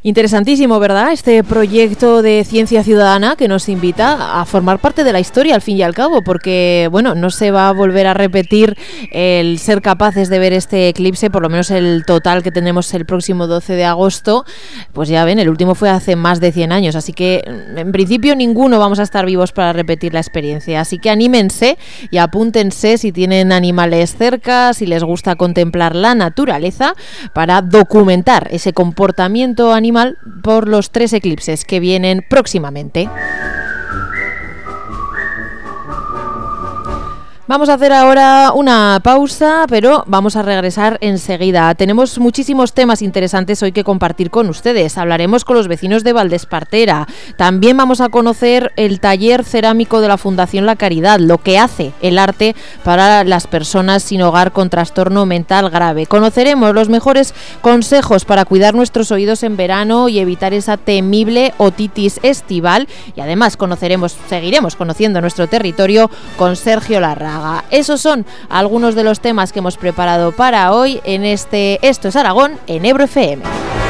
Interesantísimo, ¿verdad? Este proyecto de ciencia ciudadana que nos invita a formar parte de la historia, al fin y al cabo, porque, bueno, no se va a volver a repetir el ser capaces de ver este eclipse, por lo menos el total que tenemos el próximo 12 de agosto. Pues ya ven, el último fue hace más de 100 años, así que en principio ninguno vamos a estar vivos para repetir la experiencia. Así que anímense y apúntense si tienen animales cerca, si les gusta contemplar la naturaleza, para documentar ese comportamiento animal por los 3 eclipses que vienen próximamente. Vamos a hacer ahora una pausa, pero vamos a regresar enseguida. Tenemos muchísimos temas interesantes hoy que compartir con ustedes. Hablaremos con los vecinos de Valdespartera. También vamos a conocer el taller cerámico de la Fundación La Caridad, lo que hace el arte para las personas sin hogar con trastorno mental grave. Conoceremos los mejores consejos para cuidar nuestros oídos en verano y evitar esa temible otitis estival. Y además seguiremos conociendo nuestro territorio con Sergio Larraga. Esos son algunos de los temas que hemos preparado para hoy en Esto es Aragón en Ebro FM.